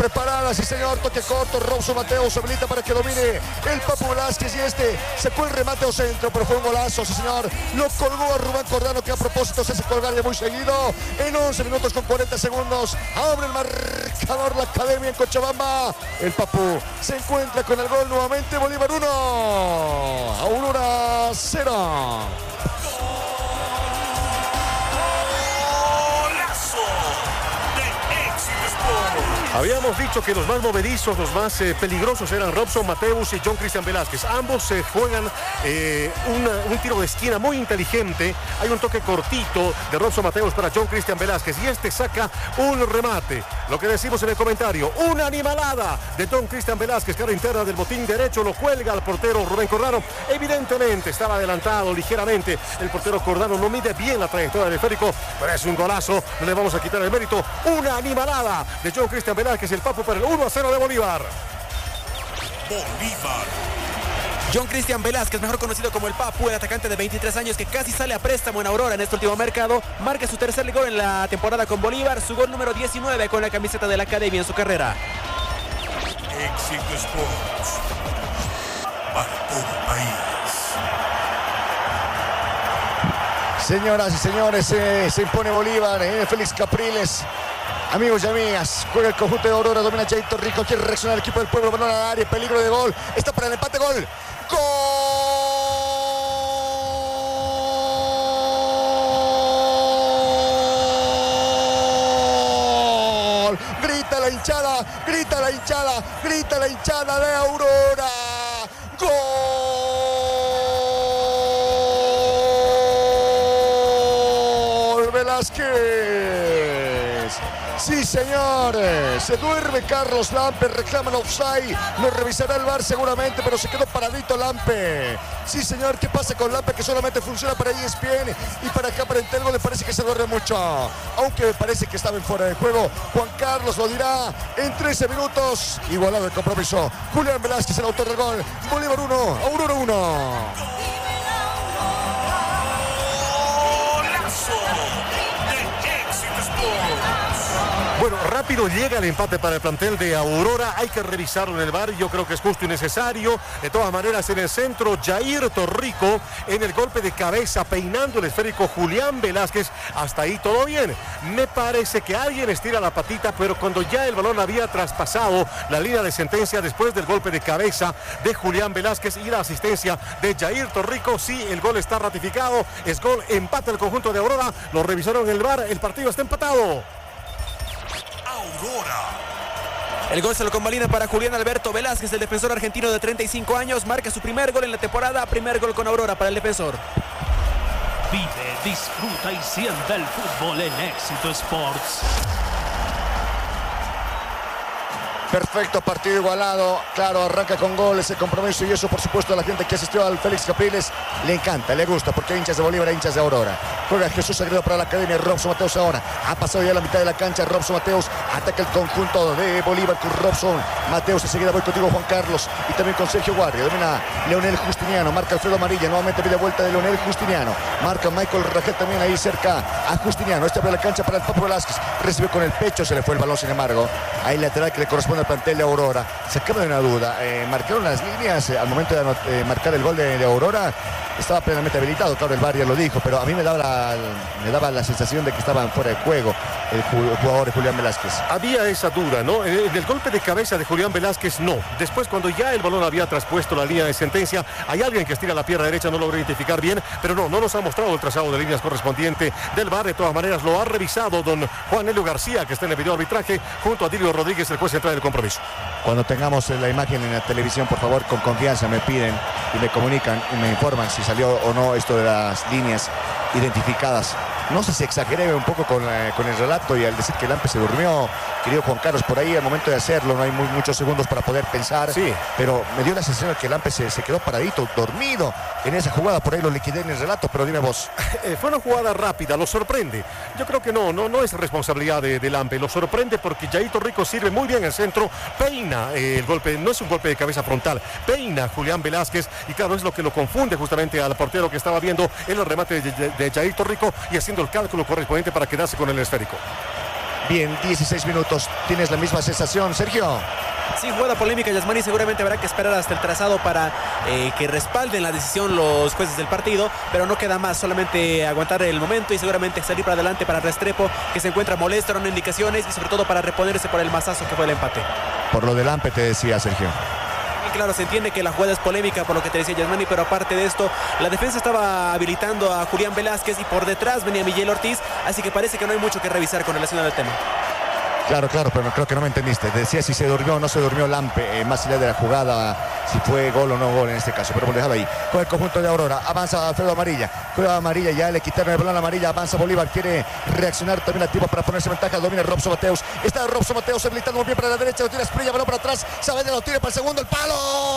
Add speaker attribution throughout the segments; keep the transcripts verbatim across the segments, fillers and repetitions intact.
Speaker 1: preparada, sí señor, toque corto, Robson Mateos habilita para que domine el Papu Velázquez y este sacó el remate o centro, pero fue un golazo, sí señor, lo colgó a Rubén Cordano, que a propósito se hace colgar ya muy seguido. En once minutos con cuarenta segundos abre el marcador la Academia en Cochabamba. El Papu se encuentra con el gol nuevamente. Bolívar uno, Aurora cero.
Speaker 2: Habíamos dicho que los más movedizos, los más eh, peligrosos eran Robson Mateus y John Cristian Velázquez. Ambos se eh, juegan eh, una, un tiro de esquina muy inteligente. Hay un toque cortito de Robson Mateus para John Cristian Velázquez y este saca un remate. Lo que decimos en el comentario, una animalada de John Cristian Velázquez, cara interna del botín derecho, lo cuelga al portero Rubén Cordano. Evidentemente estaba adelantado ligeramente. El portero Cordano no mide bien la trayectoria del esférico, pero es un golazo. No le vamos a quitar el mérito. Una animalada de John Cristian Velázquez. Que es el Papu para el uno a cero de Bolívar.
Speaker 3: Bolívar. John Cristian Velázquez, mejor conocido como el Papu, el atacante de veintitrés años que casi sale a préstamo en Aurora en este último mercado, marca su tercer gol en la temporada con Bolívar, su gol número diecinueve con la camiseta de la Academia en su carrera.
Speaker 4: Éxito Sports para todo el país.
Speaker 1: Señoras y señores, eh, se impone Bolívar, eh, Félix Capriles. Amigos y amigas, juega el conjunto de Aurora, domina Jair Torrico, quiere reaccionar el equipo del pueblo, balón al área, peligro de gol, está para el empate, gol, gol, grita la hinchada, grita la hinchada, grita la hinchada de Aurora, gol, Velázquez. Sí, señores, se duerme Carlos Lampe, reclaman offside, lo revisará el V A R seguramente, pero se quedó paradito Lampe. Sí, señor, ¿qué pasa con Lampe? Que solamente funciona para E S P N y para acá, para Entelgo, le parece que se duerme mucho. Aunque me parece que estaba en fuera de juego. Juan Carlos lo dirá en trece minutos. Igualado el compromiso. Julián Velázquez, el autor del gol. Bolívar uno, Aurora uno.
Speaker 2: Bueno, rápido llega el empate para el plantel de Aurora. Hay que revisarlo en el V A R. Yo creo que es justo y necesario. De todas maneras, en el centro, Jair Torrico en el golpe de cabeza, peinando el esférico Julián Velázquez. Hasta ahí todo bien. Me parece que alguien estira la patita, pero cuando ya el balón había traspasado la línea de sentencia después del golpe de cabeza de Julián Velázquez y la asistencia de Jair Torrico, sí, el gol está ratificado. Es gol, empate el conjunto de Aurora. Lo revisaron en el V A R. El partido está empatado.
Speaker 4: Aurora.
Speaker 3: El gol se lo convalida para Julián Alberto Velázquez, el defensor argentino de treinta y cinco años, marca su primer gol en la temporada, primer gol con Aurora para el defensor.
Speaker 5: Vive, disfruta y sienta el fútbol en Éxito Sports.
Speaker 1: Perfecto, partido igualado, claro, arranca con goles el compromiso y eso por supuesto a la gente que asistió al Félix Capriles le encanta, le gusta, porque hay hinchas de Bolívar, hay hinchas de Aurora. Juega Jesús Sagredo para la Academia, Robson Mateus ahora, ha pasado ya la mitad de la cancha, Robson Mateus ataca el conjunto de Bolívar con Robson Mateus, enseguida voy contigo Juan Carlos y también con Sergio Guardia, domina Leonel Justiniano, marca Alfredo Amarilla, nuevamente pide vuelta de Leonel Justiniano, marca Michael Rangel también ahí cerca a Justiniano, este abre la cancha para el Papu Velázquez, recibe con el pecho, se le fue el balón sin embargo, ahí lateral que le corresponde al plantel de Aurora. Se acaba de una duda, eh, marcaron las líneas eh, al momento de eh, marcar el gol de, de Aurora, estaba plenamente habilitado, claro el V A R ya lo dijo, pero a mí me daba la, me daba la sensación de que estaban fuera de juego el jugador de Julián Velázquez.
Speaker 2: Había esa duda, ¿no? En el golpe de cabeza de Julián Velázquez, no. Después, cuando ya el balón había traspuesto la línea de sentencia, hay alguien que estira la pierna derecha, no logró identificar bien, pero no, no nos ha mostrado el trazado de líneas correspondiente del V A R. De todas maneras, lo ha revisado don Juan Helio García, que está en el video arbitraje, junto a Dilio Rodríguez, el juez central del compromiso.
Speaker 1: Cuando tengamos la imagen en la televisión, por favor, con confianza me piden y me comunican y me informan si salió o no esto de las líneas identificadas. No sé si exageré un poco con, eh, con el relato y al decir que Lampe se durmió, querido Juan Carlos, por ahí al momento de hacerlo no hay muy, muchos segundos para poder pensar,
Speaker 2: sí,
Speaker 1: pero me dio la sensación de que Lampe se, se quedó paradito, dormido en esa jugada, por ahí lo liquidé en el relato, pero dime vos.
Speaker 2: Eh, fue una jugada rápida, lo sorprende. Yo creo que no, no, no es responsabilidad de, de Lampe, lo sorprende porque Jair Torrico sirve muy bien el centro, peina eh, el golpe, no es un golpe de cabeza frontal, peina Julián Velázquez y claro, es lo que lo confunde justamente al portero que estaba viendo el remate de, de, de Jair Torrico y haciendo el cálculo correspondiente para quedarse con el esférico.
Speaker 1: Bien, dieciséis minutos. ¿Tienes la misma sensación, Sergio?
Speaker 3: Sí, jugada polémica, Yasmani. Seguramente habrá que esperar hasta el trazado para eh, que respalden la decisión los jueces del partido, pero no queda más, solamente aguantar el momento y seguramente salir para adelante para Restrepo, que se encuentra molesto, dando indicaciones y sobre todo para reponerse por el mazazo que fue el empate.
Speaker 1: Por lo del Lampe te decía, Sergio.
Speaker 3: Y claro, se entiende que la jugada es polémica por lo que te decía Yasmani, pero aparte de esto, la defensa estaba habilitando a Julián Velázquez y por detrás venía Miguel Ortiz, así que parece que no hay mucho que revisar con relación al tema.
Speaker 1: Claro, claro, pero creo que no me entendiste. Decía si se durmió o no se durmió Lampe, eh, más allá de la jugada, si fue gol o no gol en este caso. Pero por dejarlo ahí, con el conjunto de Aurora, avanza Alfredo Amarilla, juega Amarilla, ya le quitaron el balón a Amarilla, avanza Bolívar, quiere reaccionar también a tiempo para ponerse en ventaja, domina Robson Mateus, está Robson Mateus habilitando muy bien para la derecha, lo tira Esprilla, balón para atrás, Saavedra lo tira para el segundo, el palo.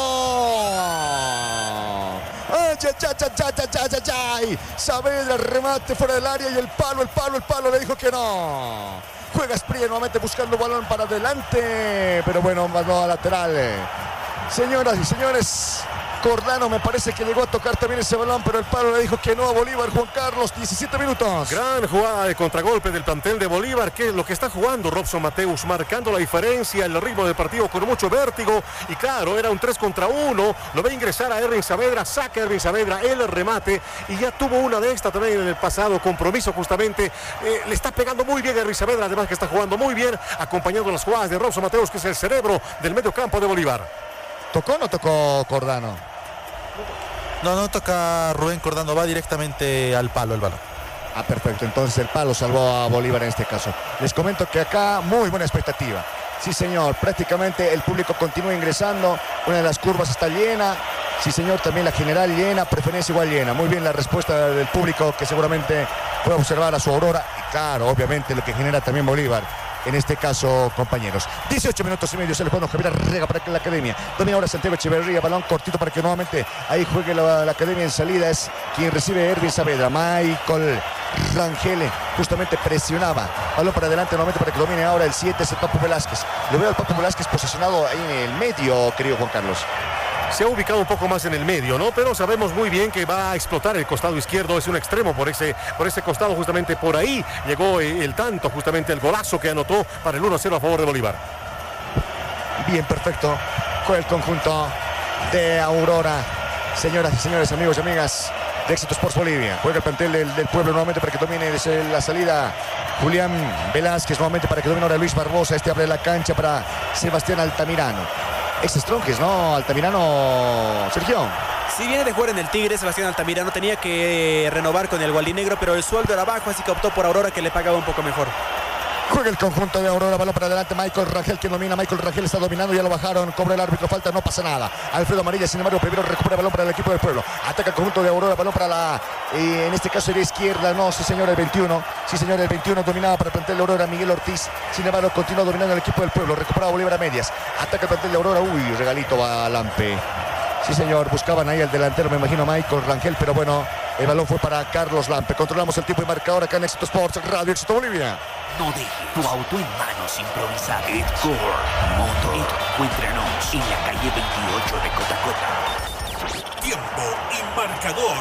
Speaker 1: ¡Ay, ay, ay, ay, ay, ay, ay, ay! Saavedra, remate fuera del área y el palo, el palo, el palo, le dijo que no. Juega Esprilla nuevamente buscando balón para adelante, pero bueno, mandó a lateral. Señoras y señores, Cordano me parece que llegó a tocar también ese balón, pero el palo le dijo que no a Bolívar. Juan Carlos, diecisiete minutos.
Speaker 2: Gran jugada de contragolpe del plantel de Bolívar, que es lo que está jugando Robson Mateus, marcando la diferencia, el ritmo del partido con mucho vértigo. Y claro, era un tres contra uno. Lo ve ingresar a Erwin Saavedra, saca a Erwin Saavedra, el remate. Y ya tuvo una de estas también en el pasado, compromiso justamente. Eh, le está pegando muy bien a Erwin Saavedra, además que está jugando muy bien, acompañando las jugadas de Robson Mateus, que es el cerebro del medio campo de Bolívar.
Speaker 1: ¿Tocó o no tocó Cordano?
Speaker 6: No, no toca Rubén Cordano, va directamente al palo el balón.
Speaker 1: Ah, perfecto, entonces el palo salvó a Bolívar en este caso. Les comento que acá muy buena expectativa. Sí, señor, prácticamente el público continúa ingresando, una de las curvas está llena. Sí, señor, también la general llena, preferencia igual llena. Muy bien la respuesta del público, que seguramente puede observar a su Aurora. Y claro, obviamente lo que genera también Bolívar. En este caso, compañeros, dieciocho minutos y medio, se le juega Javier Arrega para que la Academia. Domina ahora Santiago Echeverría, balón cortito para que nuevamente ahí juegue la, la Academia en salida. Es quien recibe Erwin Saavedra. Michael Rangel justamente presionaba. Balón para adelante nuevamente para que domine ahora el siete, es el Papu Velázquez. Lo veo al Papu Velázquez posicionado ahí en el medio, querido Juan Carlos.
Speaker 2: Se ha ubicado un poco más en el medio, ¿no? Pero sabemos muy bien que va a explotar el costado izquierdo, es un extremo por ese, por ese costado, justamente por ahí llegó el tanto, justamente el golazo que anotó para el uno a cero a favor de Bolívar.
Speaker 1: Bien, perfecto, con el conjunto de Aurora. Señoras y señores, amigos y amigas de Éxito Sports Bolivia, juega el plantel del, del pueblo nuevamente para que domine desde la salida Julián Velázquez, nuevamente para que domine ahora Luis Barbosa. Este abre la cancha para Sebastián Altamirano. Ex Strongest, ¿no? Altamirano, Sergio.
Speaker 3: Si viene de jugar en el Tigre, Sebastián Altamirano tenía que renovar con el Gualdinegro, pero el sueldo era bajo, así que optó por Aurora, que le pagaba un poco mejor.
Speaker 1: Juega el conjunto de Aurora, balón para adelante, Michael Rangel quien domina, Michael Rangel está dominando, ya lo bajaron, cobra el árbitro, falta, no pasa nada. Alfredo Amarilla, sin embargo, primero recupera el balón para el equipo del pueblo, ataca el conjunto de Aurora, balón para la, eh, en este caso sería izquierda, no, sí señor, el veintiuno, sí señor, el veintiuno dominaba para el plantel de Aurora, Miguel Ortiz, sin embargo, continúa dominando el equipo del pueblo, recupera Bolívar a medias, ataca el plantel de Aurora, uy, regalito a Lampe. Sí señor, buscaban ahí al delantero, me imagino Michael Rangel, pero bueno, el balón fue para Carlos Lampe. Controlamos el tiempo y marcador acá en Éxito Sports, Radio Éxito Bolivia.
Speaker 5: No deje tu auto en manos improvisadas. Edcore Motor. Encuéntranos en la calle veintiocho de Cotacota.
Speaker 4: Tiempo y marcador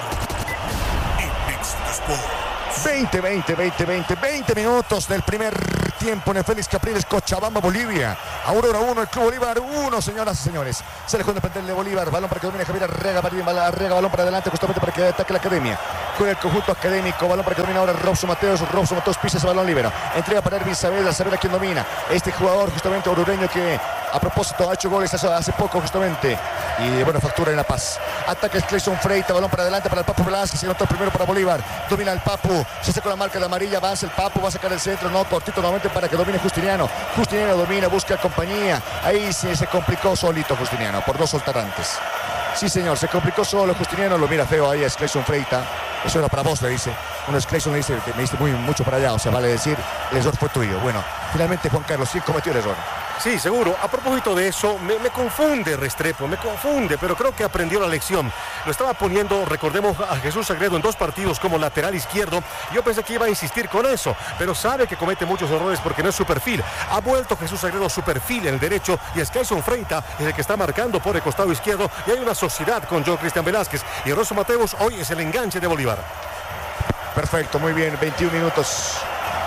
Speaker 4: en Éxito Sports.
Speaker 1: veinte, veinte, veinte, veinte, veinte minutos del primer tiempo en el Félix Capriles, Cochabamba, Bolivia. Aurora uno, el Club Bolívar uno, señoras y señores. Se le juega el plantel de Bolívar, balón para que domine Javier Arrega, Arrega, balón para adelante justamente para que ataque la Academia. Juega el conjunto académico, balón para que domine ahora Robson Mateus, Robson Mateus pisa ese balón libero. Entrega para Erwin Saavedra, Saavedra quien domina. Este jugador justamente orureño que a propósito ha hecho goles hace poco justamente. Y bueno, factura en La Paz. Ataca Clayson Freita, balón para adelante para el Papu Velázquez, se anotó el primero para Bolívar. Domina el Papu, se hace con la marca de amarilla, avanza el Papu, va a sacar el centro, no, cortito nuevamente para que domine Justiniano. Justiniano domina, busca compañía. Ahí sí se complicó solito Justiniano, por dos soltarantes. Sí señor, se complicó solo Justiniano, lo mira feo ahí a Clayson Freita. Eso era para vos, le dice. Uno es Clayson, le dice, me diste muy, mucho para allá, o sea, vale decir, el error fue tuyo. Bueno, finalmente Juan Carlos sí cometió el error.
Speaker 2: Sí, seguro. A propósito de eso, me, me confunde Restrepo, me confunde, pero creo que aprendió la lección. Lo estaba poniendo, recordemos, a Jesús Sagredo en dos partidos como lateral izquierdo. Yo pensé que iba a insistir con eso, pero sabe que comete muchos errores porque no es su perfil. Ha vuelto Jesús Sagredo su perfil en el derecho y es Clayson Freita es el que está marcando por el costado izquierdo y hay una sociedad con John Cristian Velázquez y Robson Mateus hoy es el enganche de Bolívar.
Speaker 1: Perfecto, muy bien, veintiún minutos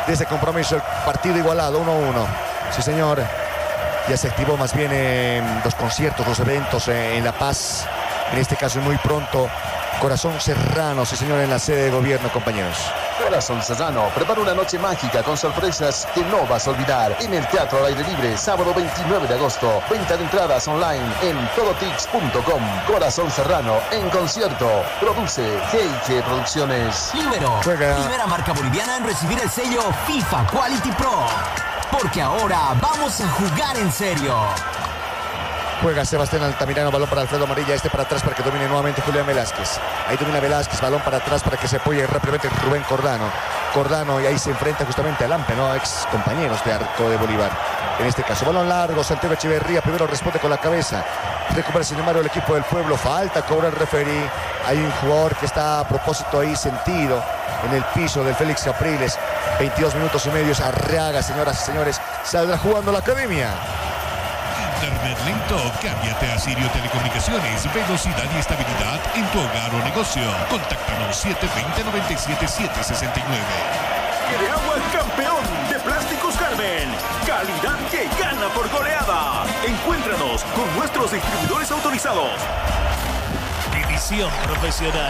Speaker 1: de ese compromiso. El partido igualado, uno a uno. Sí, señor. Ya se activó más bien eh, los conciertos, los eventos eh, en La Paz. En este caso muy pronto. Corazón Serrano, sí señor, en la sede de gobierno, compañeros.
Speaker 7: Corazón Serrano prepara una noche mágica con sorpresas que no vas a olvidar. En el Teatro al Aire Libre, sábado veintinueve de agosto. Venta de entradas online en todotix punto com. Corazón Serrano en concierto. Produce G y G Producciones.
Speaker 8: Libero,
Speaker 1: Juega.
Speaker 8: primera marca boliviana en recibir el sello FIFA Quality Pro. Porque ahora vamos a jugar en serio.
Speaker 1: Juega Sebastián Altamirano, balón para Alfredo Amarilla, este para atrás para que domine nuevamente Julián Velázquez. Ahí domina Velázquez, balón para atrás para que se apoye rápidamente Rubén Cordano. Cordano y ahí se enfrenta justamente a Lampe, ¿no? Ex compañeros de arco de Bolívar. En este caso, balón largo, Santiago Echeverría primero responde con la cabeza. Recupera sin embargo el equipo del pueblo, falta, cobra el referí. Hay un jugador que está a propósito ahí sentido en el piso del Félix Capriles. veintidós minutos y medio, Arriaga, señoras y señores, saldrá jugando la academia.
Speaker 4: Internet lento, cámbiate a Sirio Telecomunicaciones. Velocidad y estabilidad en tu hogar o negocio. Contáctanos siete dos cero, nueve siete siete seis nueve.
Speaker 9: De agua campeón de Plásticos Carmen. Calidad que gana por goleada. Encuéntranos con nuestros distribuidores autorizados.
Speaker 4: División profesional.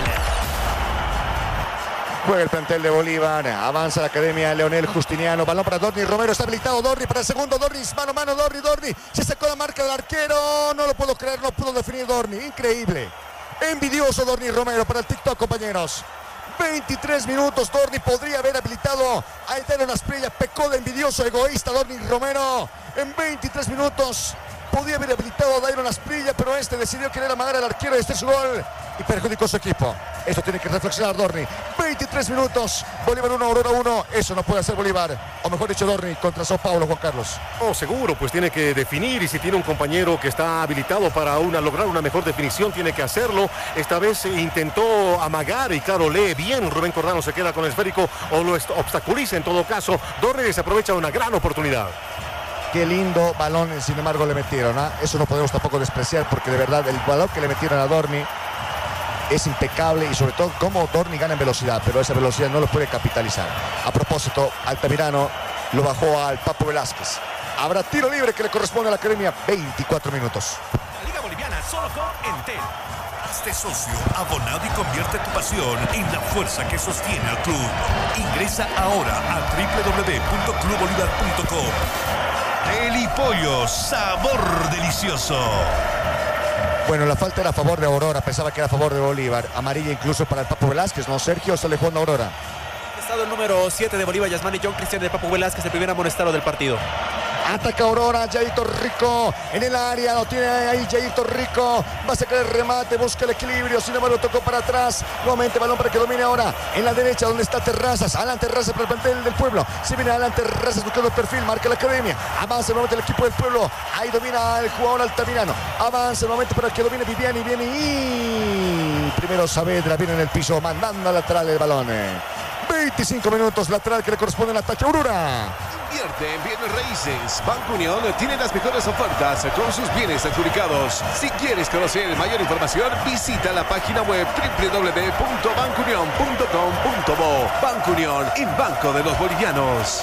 Speaker 1: Juega el plantel de Bolívar, avanza la academia Leonel Justiniano, balón para Dorni Romero, está habilitado Dorni para el segundo, Dorni, mano a mano, Dorni, Dorni, se sacó la marca del arquero, no lo puedo creer, no pudo definir Dorni, increíble, envidioso Dorni Romero para el TikTok, compañeros. veintitrés minutos, Dorni podría haber habilitado a Dairon Asprilla, pecó de envidioso, egoísta Dorni Romero, en veintitrés minutos podía haber habilitado a Dairon Asprilla, pero este decidió querer amagar al arquero y este es su gol y perjudicó a su equipo. Eso tiene que reflexionar Dorni. veintitrés minutos, Bolívar uno, Aurora uno. Eso no puede hacer Bolívar, o mejor dicho Dorni contra Sao Paulo, Juan Carlos.
Speaker 2: Oh, seguro, pues tiene que definir y si tiene un compañero que está habilitado para una, lograr una mejor definición, tiene que hacerlo. Esta vez intentó amagar y claro, lee bien. Rubén Cordano se queda con el esférico o lo obstaculiza en todo caso. Dorni desaprovecha una gran oportunidad.
Speaker 1: Qué lindo balón, sin embargo, le metieron. ¿eh? Eso no podemos tampoco despreciar porque de verdad el balón que le metieron a Dorni es impecable y sobre todo cómo Dorni gana en velocidad, pero esa velocidad no lo puede capitalizar. A propósito, Altamirano lo bajó al Papo Velázquez. Habrá tiro libre que le corresponde a la academia, veinticuatro minutos.
Speaker 9: La Liga Boliviana solo con Entel.
Speaker 4: Hazte socio, abonado y convierte tu pasión en la fuerza que sostiene al club. Ingresa ahora a doble u doble u doble u punto club bolívar punto com. Deli Pollo, sabor delicioso.
Speaker 1: Bueno, la falta era a favor de Aurora, pensaba que era a favor de Bolívar. Amarilla incluso para el Papo Velázquez, ¿no? Sergio, se le jugó a Aurora.
Speaker 3: Estado el número siete de Bolívar, Yasmani John Cristian de Papo Velázquez, el primer amonestado del partido.
Speaker 1: Ataca Aurora, Jair Torrico en el área, lo tiene ahí Jair Torrico, va a sacar el remate, busca el equilibrio, sin embargo tocó para atrás, nuevamente balón para que domine ahora en la derecha donde está Terrazas, Alan Terrazas para el plantel del pueblo, se viene Alan Terrazas buscando el perfil, marca la academia, avanza nuevamente el equipo del pueblo, ahí domina el jugador Altamirano, avanza nuevamente para que domine Viviani, viene y primero Saavedra, viene en el piso, mandando al lateral el balón. veinticinco minutos, lateral que le corresponde al ataque Aurora.
Speaker 10: Invierte en bienes raíces. Banco Unión tiene las mejores ofertas con sus bienes adjudicados. Si quieres conocer mayor información, visita la página web doble u doble u doble u punto banco unión punto com punto bo. Banco Unión, el banco de los bolivianos.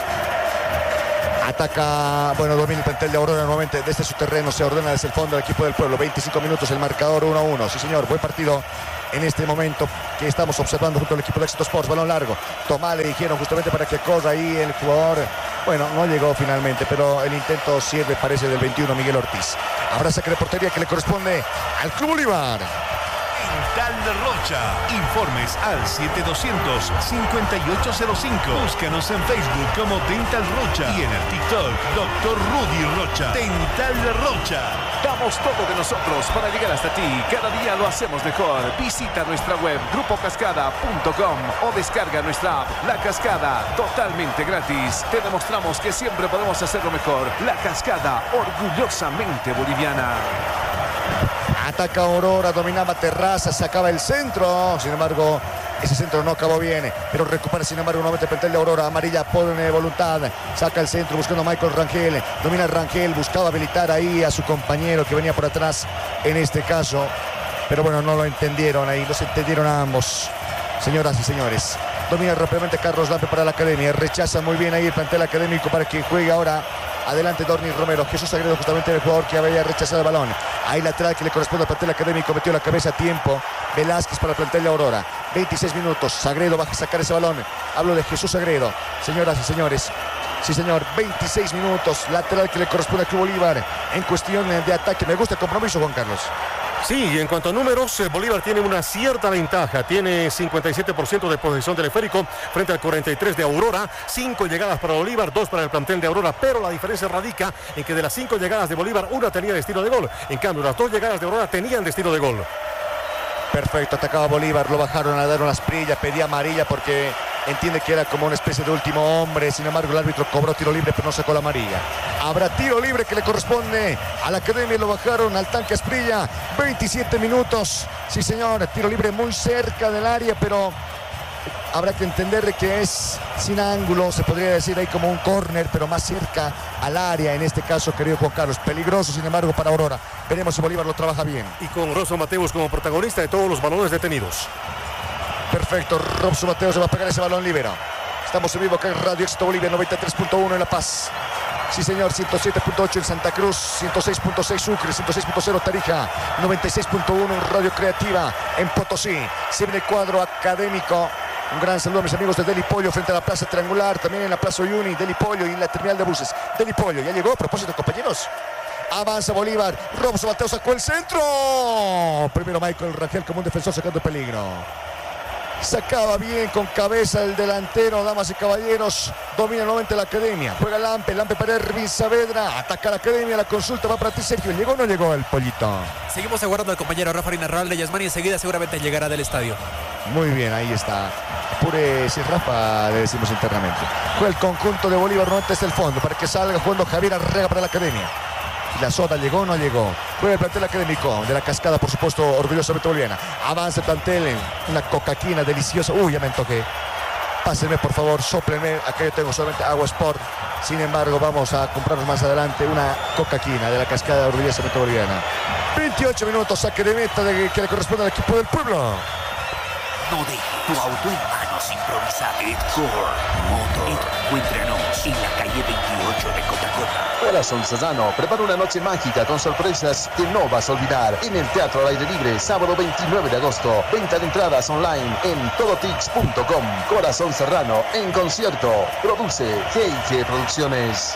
Speaker 1: Ataca, bueno, domina el plantel de Aurora nuevamente desde su terreno, se ordena desde el fondo el equipo del pueblo. veinticinco minutos, el marcador uno a uno. Sí, señor, buen partido en este momento que estamos observando junto al equipo de Éxito Sports. Balón largo, Tomás le dijeron justamente para que corra ahí el jugador. Bueno, no llegó finalmente, pero el intento sirve, parece, del veintiuno, Miguel Ortiz. Habrá saque de portería que le corresponde al Club Bolívar.
Speaker 4: Dental Rocha. Informes al siete doscientos, cincuenta y ocho cero cinco. Búscanos en Facebook como Dental Rocha y en el TikTok doctor Rudy Rocha. Dental Rocha.
Speaker 10: Damos todo de nosotros para llegar hasta ti. Cada día lo hacemos mejor. Visita nuestra web grupo cascada punto com o descarga nuestra app La Cascada totalmente gratis. Te demostramos que siempre podemos hacerlo mejor. La Cascada, orgullosamente boliviana.
Speaker 1: Ataca Aurora, dominaba Terrazas, sacaba el centro, sin embargo ese centro no acabó bien, pero recupera sin embargo nuevamente el plantel de Aurora. Amarilla pone voluntad, saca el centro buscando a Michael Rangel, domina Rangel, buscaba habilitar ahí a su compañero que venía por atrás en este caso, pero bueno, no lo entendieron ahí, los entendieron a ambos, señoras y señores. Domina rápidamente Carlos Lampe para la academia. Rechaza muy bien ahí el plantel académico para que juegue ahora. Adelante Dorni Romero. Jesús Sagredo, justamente el jugador que había rechazado el balón. Ahí lateral que le corresponde al plantel académico. Metió la cabeza a tiempo. Velázquez para el plantel de Aurora. veintiséis minutos. Sagredo va a sacar ese balón. Hablo de Jesús Sagredo. Señoras y señores. Sí, señor. veintiséis minutos. Lateral que le corresponde al Club Bolívar. En cuestión de ataque. Me gusta el compromiso, Juan Carlos.
Speaker 2: Sí, y en cuanto a números, Bolívar tiene una cierta ventaja. Tiene cincuenta y siete por ciento de posesión del esférico frente al cuarenta y tres por ciento de Aurora. Cinco llegadas para Bolívar, dos para el plantel de Aurora. Pero la diferencia radica en que de las cinco llegadas de Bolívar, una tenía destino de gol. En cambio, las dos llegadas de Aurora tenían destino de gol.
Speaker 1: Perfecto, atacaba Bolívar, lo bajaron a dar una asprilla, pedía amarilla porque entiende que era como una especie de último hombre. Sin embargo, el árbitro cobró tiro libre, pero no sacó la amarilla. Habrá tiro libre que le corresponde a la academia. Lo bajaron al tanque Asprilla. veintisiete minutos. Sí, señor, tiro libre muy cerca del área, pero habrá que entender que es sin ángulo, se podría decir ahí como un córner, pero más cerca al área, en este caso, querido Juan Carlos. Peligroso, sin embargo, para Aurora. Veremos si Bolívar lo trabaja bien.
Speaker 2: Y con Robson Mateus como protagonista de todos los balones detenidos.
Speaker 1: Perfecto, Robson Mateus se va a pegar ese balón libero. Estamos en vivo acá en Radio Éxito Bolivia, noventa y tres punto uno en La Paz. Sí, señor, ciento siete punto ocho en Santa Cruz, ciento seis punto seis Sucre, ciento seis punto cero Tarija, noventa y seis punto uno en Radio Creativa en Potosí. Se viene el cuadro académico. Un gran saludo a mis amigos de Deli Pollo frente a la Plaza Triangular, también en la Plaza Uyuni, Deli Pollo y en la terminal de buses. Deli Pollo, ya llegó a propósito, compañeros. Avanza Bolívar, Robson Mateus sacó el centro. Primero Michael Rangel como un defensor sacando peligro. Sacaba bien con cabeza el delantero, damas y caballeros. Domina nuevamente la academia. Juega Lampe, Lampe para Ervin Saavedra. Ataca la academia, la consulta va para ti, Sergio. ¿Llegó o no llegó el pollito?
Speaker 3: Seguimos aguardando al compañero Rafa Rinarral de Yasmani. Enseguida seguramente llegará del estadio.
Speaker 1: Muy bien, ahí está. Apure, si Rafa, le decimos internamente. Juega el conjunto de Bolívar, nuevamente es el fondo. Para que salga jugando Javier Arrega para la academia. La soda llegó o no llegó. Juega el plantel académico de la Cascada, por supuesto, orgullosamente boliviana. Avanza el plantel, una cocaquina deliciosa. Uy, ya me antojé. Pásenme, por favor, sóplenme. Acá yo tengo solamente Agua Sport. Sin embargo, vamos a comprarnos más adelante una cocaquina de la Cascada orgullosamente boliviana. veintiocho minutos, saque de meta de, que le corresponde al equipo del pueblo.
Speaker 5: No deje tu auto en manos improvisadas. Edcore Motor. Encuéntranos en la calle veintiocho de Cotacota.
Speaker 7: Corazón Serrano prepara una noche mágica con sorpresas que no vas a olvidar. En el Teatro al Aire Libre, sábado veintinueve de agosto. Venta de entradas online en todotix punto com. Corazón Serrano en concierto. Produce G y G Producciones.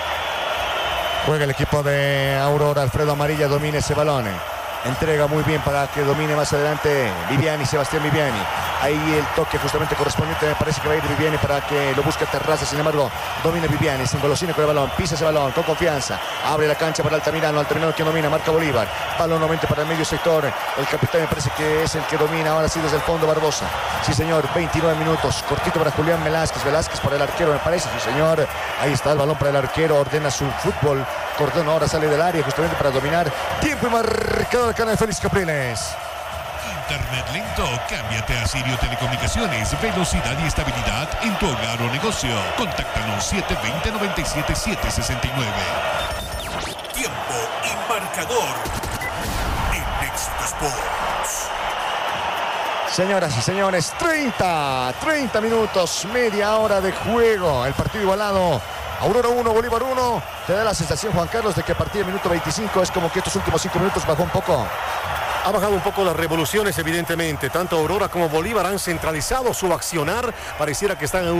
Speaker 1: Juega el equipo de Aurora. Alfredo Amarilla domina ese balón. Entrega muy bien para que domine más adelante Viviani, Sebastián Viviani. Ahí el toque justamente correspondiente, me parece que va a ir Viviani para que lo busque a Terraza. Sin embargo, domina Viviani, se engolosina con el balón, pisa ese balón con confianza. Abre la cancha para Altamirano, Altamirano que domina, marca Bolívar. Balón nuevamente para el medio sector. El capitán me parece que es el que domina ahora sí desde el fondo, Barbosa. Sí, señor, veintinueve minutos. Cortito para Julián Velázquez. Velázquez para el arquero, me parece. Sí, señor. Ahí está el balón para el arquero. Ordena su fútbol. Cordón ahora sale del área justamente para dominar. Tiempo y marcador acá en el Félix Capriles.
Speaker 4: Internet lento, cámbiate a Sirio Telecomunicaciones. Velocidad y estabilidad en tu hogar o negocio. Contáctanos siete dos cero, nueve siete siete seis nueve.
Speaker 9: Tiempo y marcador en Éxito Sports.
Speaker 1: Señoras y señores, treinta, treinta minutos, media hora de juego. El partido igualado. Aurora uno, Bolívar uno. ¿Te da la sensación, Juan Carlos, de que a partir del minuto veinticinco es como que estos últimos cinco minutos bajó un poco?
Speaker 2: Ha bajado un poco las revoluciones, evidentemente. Tanto Aurora como Bolívar han centralizado su accionar. Pareciera que están en un